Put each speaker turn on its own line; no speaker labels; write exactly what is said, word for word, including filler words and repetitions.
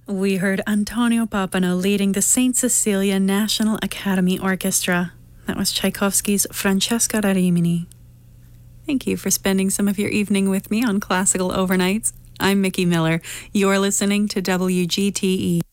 We heard Antonio Pappano leading the Saint Cecilia National Academy Orchestra. That was Tchaikovsky's Francesca da Rimini. Thank you for spending some of your evening with me on Classical Overnights. I'm Mickey Miller. You're listening to W G T E.